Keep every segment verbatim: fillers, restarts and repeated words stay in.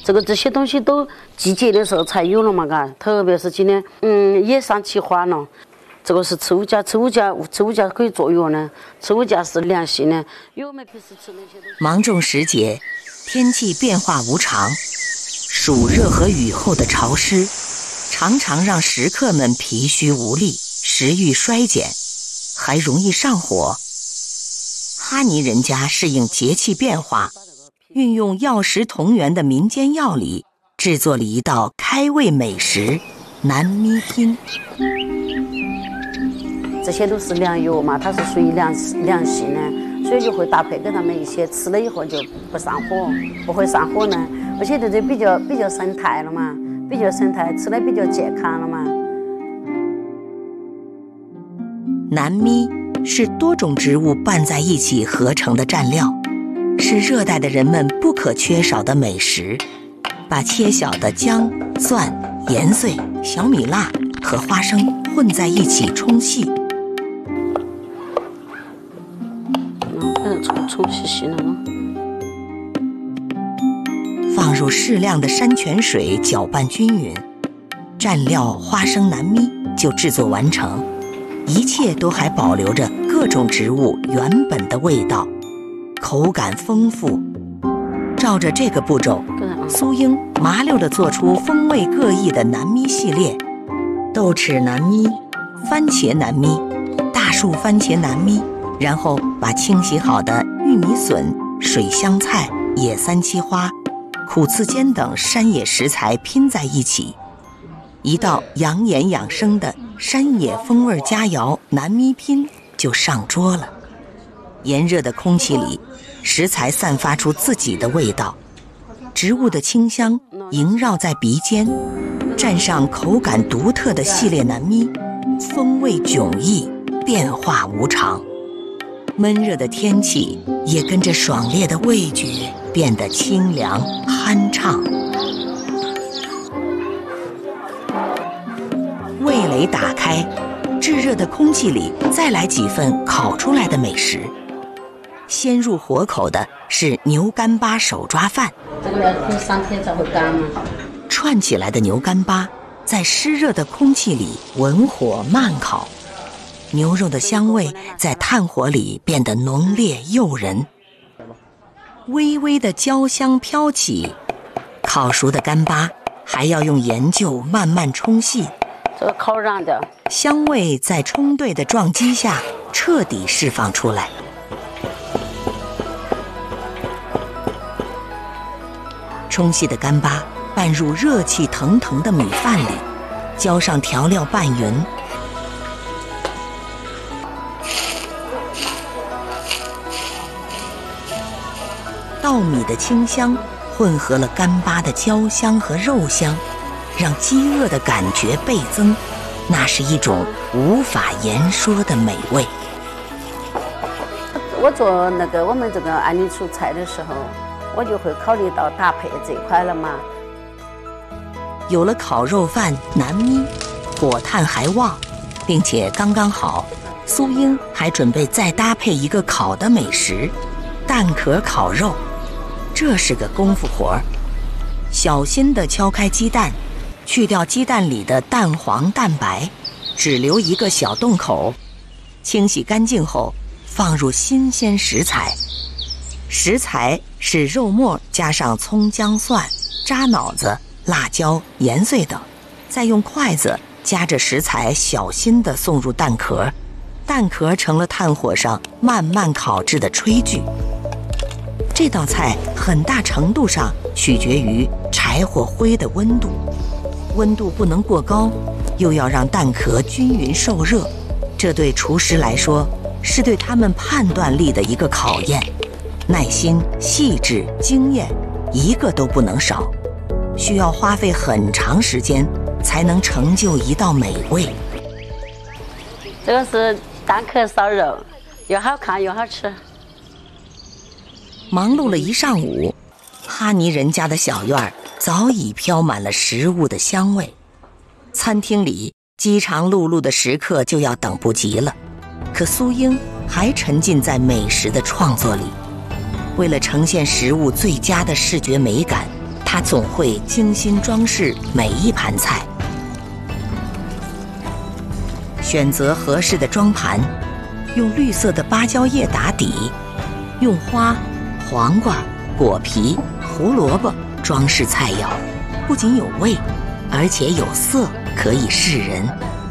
这个这些东西都季节的时候才有了嘛，嘎，特别是今年，嗯，野山起花了。这个是吃物价，吃物价，吃物价可以做药呢，吃物价是凉性的。因为我们平时吃那些东西。 芒种时节，天气变化无常，暑热和雨后的潮湿，常常让食客们疲虚无力，食欲衰减，还容易上火。哈尼人家适应节气变化，运用药食同源的民间药理，制作了一道开胃美食——南咪拼。 这些都是凉药嘛，它是属于凉凉性的，所以就会搭配给他们一些，吃了以后就不上火，不会上火呢。而且这就比较比较生态了嘛，比较生态，吃的比较健康了嘛。 南咪是多种植物拌在一起合成的蘸料，是热带的人们不可缺少的美食。把切小的姜、蒜、盐碎、小米辣和花生混在一起冲细。 嗯，冲冲细细的吗？ 放入适量的山泉水，搅拌均匀，蘸料花生南咪就制作完成。一切都还保留着各种植物原本的味道，口感丰富。照着这个步骤，苏英麻溜地做出风味各异的南咪系列：豆豉南咪、番茄南咪、大树番茄南咪。然后把清洗好的玉米笋、水香菜、野三七花、苦刺尖等山野食材拼在一起，一道养眼养生的山野风味佳肴南咪拼就上桌了。炎热的空气里，食材散发出自己的味道，植物的清香萦绕在鼻尖，蘸上口感独特的系列南咪，风味迥异，变化无常。闷热的天气也跟着爽冽的味觉变得清凉酣畅。味蕾打开，炙热的空气里再来几份烤出来的美食。先入火口的是牛干巴手抓饭， 这个要煮三天才会干嘛？ 串起来的牛干巴在湿热的空气里文火慢烤，牛肉的香味在炭火里变得浓烈诱人，微微的焦香飘起。烤熟的干巴还要用盐臼慢慢冲细， 这个烤瓤的香味在冲兑的撞击下彻底释放出来。冲细的干巴拌入热气腾腾的米饭里，浇上调料拌匀。稻米的清香混合了干巴的焦香和肉香，让饥饿的感觉倍增，那是一种无法言说的美味。 我做那个我们这个安利出菜的时候，我就会考虑到搭配这一块了嘛。 有了烤肉饭、南咪，火炭还旺，并且刚刚好，苏英还准备再搭配一个烤的美食——蛋壳烤肉。这是个功夫活儿，小心地敲开鸡蛋，去掉鸡蛋里的蛋黄蛋白，只留一个小洞口。清洗干净后，放入新鲜食材。食材是肉末加上葱姜蒜、扎脑子、辣椒、盐碎等，再用筷子夹着食材小心地送入蛋壳，蛋壳成了炭火上慢慢烤制的炊具。这道菜很大程度上取决于柴火灰的温度，温度不能过高，又要让蛋壳均匀受热，这对厨师来说是对他们判断力的一个考验。耐心、细致、经验，一个都不能少，需要花费很长时间才能成就一道美味。 这个是蛋壳烧肉，又好看又好吃。 忙碌了一上午，哈尼人家的小院早已飘满了食物的香味。餐厅里饥肠辘辘的食客就要等不及了，可苏英还沉浸在美食的创作里。为了呈现食物最佳的视觉美感，他他总会精心装饰每一盘菜，选择合适的装盘，用绿色的芭蕉叶打底，用花、黄瓜、果皮、胡萝卜装饰菜肴，不仅有味，而且有色，可以示人。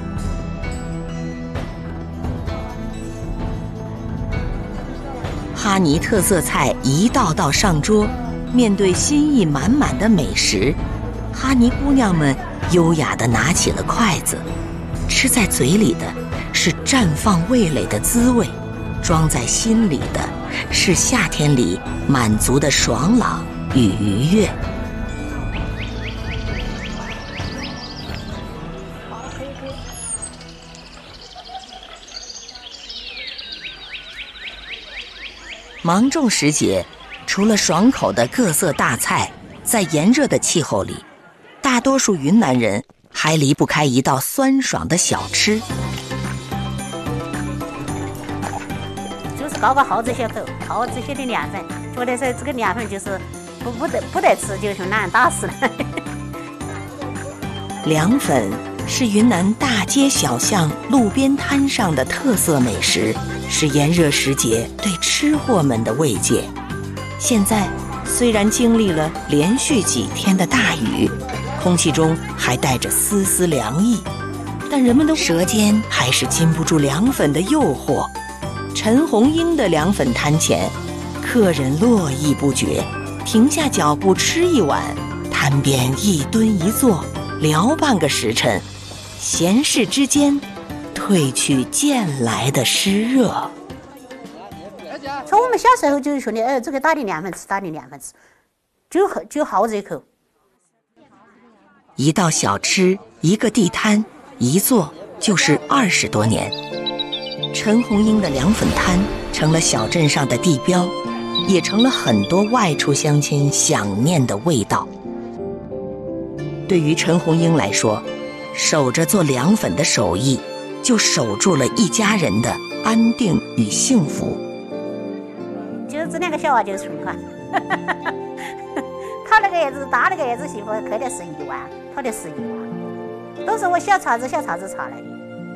哈尼特色菜一道道上桌，面对心意满满的美食，哈尼姑娘们优雅地拿起了筷子，吃在嘴里的是绽放味蕾的滋味，装在心里的是夏天里满足的爽朗与愉悦。芒种时节，除了爽口的各色大菜，在炎热的气候里，大多数云南人还离不开一道酸爽的小吃， 就是搞个耗子血口，耗子血的凉粉，觉得说这个凉粉就是不不得不得吃，就像男人打死了。 凉粉是云南大街小巷、路边摊上的特色美食，是炎热时节对吃货们的慰藉。现在虽然经历了连续几天的大雨，空气中还带着丝丝凉意，但人们的舌尖还是禁不住凉粉的诱惑。陈红英的凉粉摊前，客人络绎不绝，停下脚步吃一碗，摊边一蹲一坐，聊半个时辰，闲适之间褪去渐来的湿热。 从我们小时候就说的，哎，这个打的凉粉吃，打的凉粉吃，就就好这口。 一道小吃，一个地摊，一坐就是二十多年。陈红英的凉粉摊成了小镇上的地标，也成了很多外出乡亲想念的味道。对于陈红英来说，守着做凉粉的手艺，就守住了一家人的安定与幸福。 就是这两个小娃就是存款，讨那个儿子打那个儿子媳妇扣的是一万，讨的是一万，都是我小茬子小茬子查来的。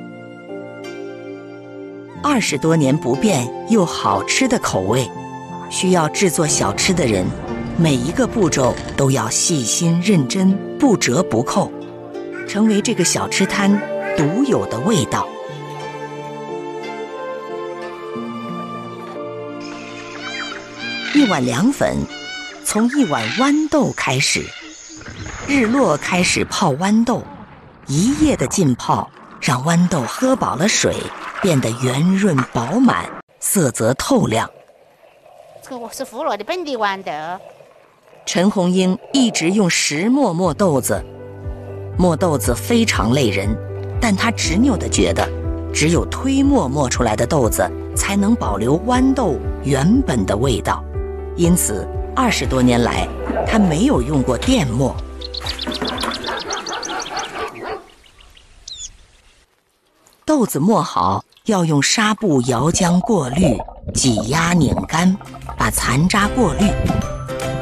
二十多年不变又好吃的口味，需要制作小吃的人，每一个步骤都要细心认真，不折不扣，成为这个小吃摊独有的味道。一碗凉粉，从一碗豌豆开始，日落开始泡豌豆，一夜的浸泡让豌豆喝饱了水，变得圆润饱满，色泽透亮。 这个是富乐的本地豌豆。 陈红英一直用石磨磨豆子，磨豆子非常累人，但她执拗地觉得，只有推磨磨出来的豆子才能保留豌豆原本的味道。因此，二十多年来，她没有用过电磨。豆子磨好，要用纱布摇浆过滤，挤压拧干，把残渣过滤。